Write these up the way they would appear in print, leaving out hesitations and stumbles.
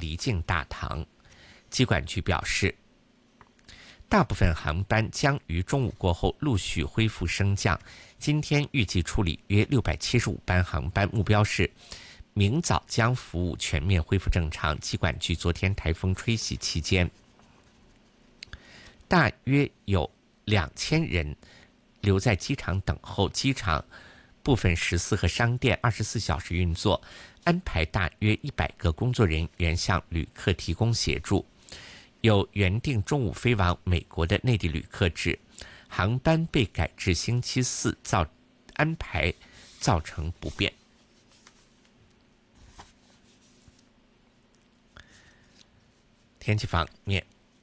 离境大堂。机管局表示，大部分航班将于中午过后陆续恢复升降，今天预计处理约675班航班，目标是明早将服务全面恢复正常。机管局昨天台风吹袭期间，大约有2000人留在机场等候，机场部分食肆和商店24小时运作，安排大约100个工作人员向旅客提供协助。有原定中午飞往美国的内地旅客指，航班被改至星期四，安排造成不便。天气方面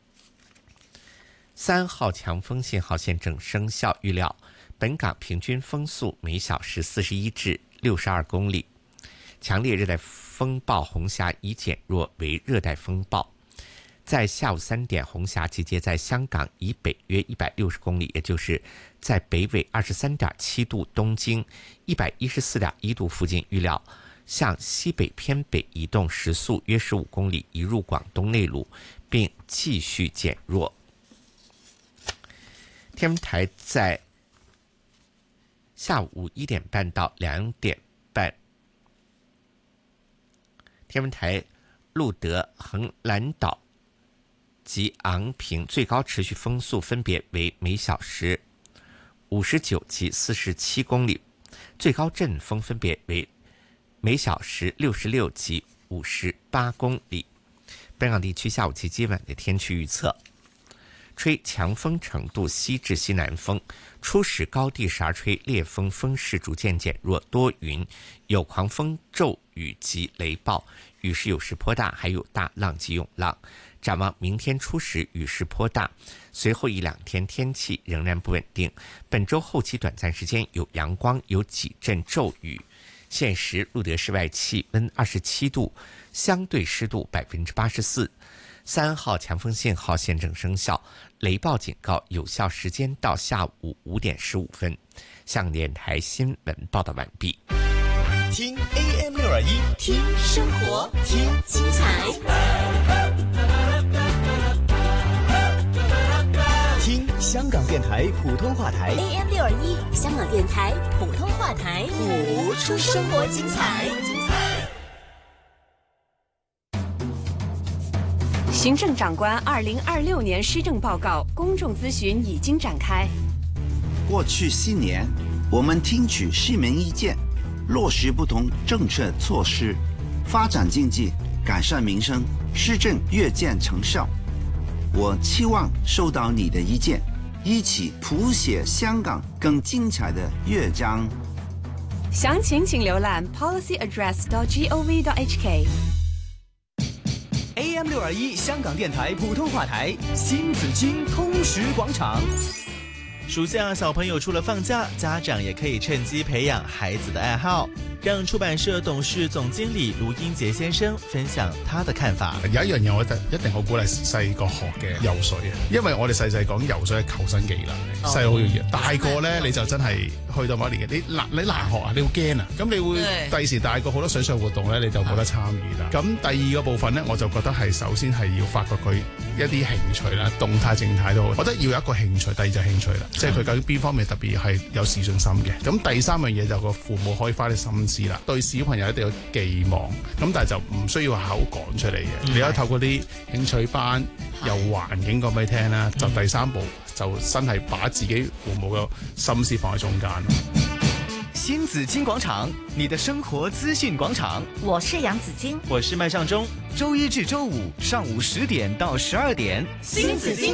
，3号强风信号现正生效，预料本港平均风速每小时41至62公里，强烈热带风暴红霞已减弱为热带风暴。在下午3点，红霞集结在香港以北约160公里，也就是在北纬23.7度、东经114.1度附近，预料向西北偏北移动，时速约15公里，移入广东内陆，并继续减弱。天文台在下午1点半到2点半，天文台录得横兰岛及昂坪最高持续风速分别为每小时59及47公里，最高阵风分别为每小时66及58公里。本港地区下午及今晚的天气预测：吹强风程度西至西南风，初时高地时而吹烈风，风势逐渐减弱，多云，有狂风骤雨及雷暴，雨势有时颇大，还有大浪及涌浪。展望明天初时雨势颇大，随后1-2天天气仍然不稳定。本周后期短暂时间有阳光，有几阵骤雨。现时录得室外气温27度，相对湿度84%。3号强风信号现正生效，雷暴警告有效时间到下午5点15分。香港电台新闻报道完毕。 听 AM621， 听生活，听精彩， 听香港电台普通话台 AM621， 香港电台普通话台， 谱出生活精彩。 行政长官2026年施政报告公众咨询已经展开。 过去4年，我们听取市民意见，落实不同政策措施，发展经济，改善民生，施政越见成效。我期望收到你的意见，一起谱写香港更精彩的乐章。 详情请浏览 policyaddress.gov.hk。 AM621 香港电台普通话台新紫荆通识广场。 暑假小朋友除了放假，家长也可以趁机培养孩子的爱好。讓出版社董事總經理盧英傑先生分享他的看法。 有一樣嘢我一定好鼓勵細個學嘅游水嘅，因為我哋細細講游水係求生技能嚟，細好容易。大個咧你就真係去到某一年嘅，你難學啊，你會驚啊，咁你會第時大個好多水上活動咧你就冇得參與啦。咁第二個部分咧，我就覺得係首先係要發掘佢一啲興趣啦，動態靜態都好。我覺得要有一個興趣，第二就係興趣啦，即係佢究竟邊方面特別係有自信心嘅。咁第三樣嘢就個父母可以花啲心思啦，對小朋友一定有寄望，咁但係就唔需要口講出嚟嘅，你可以透過啲興趣班，由環境講俾你聽啦。就第三步就真係把自己父母嘅心思放喺中間。 新紫荊廣場，你的生活資訊廣場。 我是楊子矜， 我是麥尚中。 周一至周五上午10點到12點， 新紫荊